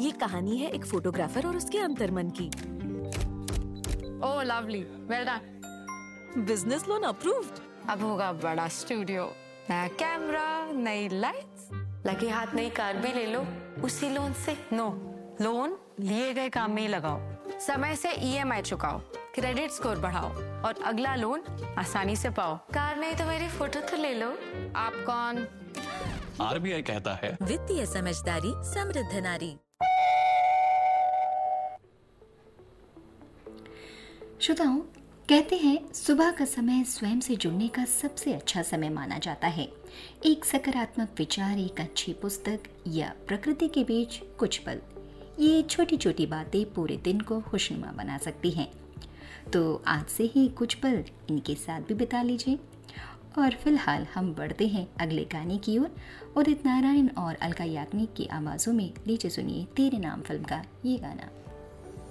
ये कहानी है एक फोटोग्राफर और उसके अंतर्मन की। ओह lovely, well done. Business loan approved. अब होगा बड़ा स्टूडियो, नया कैमरा, नई लाइट्स, लगे हाथ नई कार भी ले लो उसी लोन से। नो, लोन लिए गए काम में ही लगाओ, समय से ईएमआई चुकाओ, क्रेडिट स्कोर बढ़ाओ और अगला लोन आसानी से पाओ। कार नहीं तो मेरी फोटो तो ले लो। आप कौन? आरबीआई कहता है वित्तीय समझदारी समृद्ध नारी। श्रोताओं, कहते हैं सुबह का समय स्वयं से जुड़ने का सबसे अच्छा समय माना जाता है। एक सकारात्मक विचार, एक अच्छी पुस्तक या प्रकृति के बीच कुछ पल, ये छोटी छोटी बातें पूरे दिन को खुशनुमा बना सकती हैं। तो आज से ही कुछ पल इनके साथ भी बिता लीजिए। और फिलहाल हम बढ़ते हैं अगले गाने की ओर। उदित नारायण और अलका याग्निक की आवाज़ों में लीजिए सुनिए तेरे नाम फिल्म का ये गाना।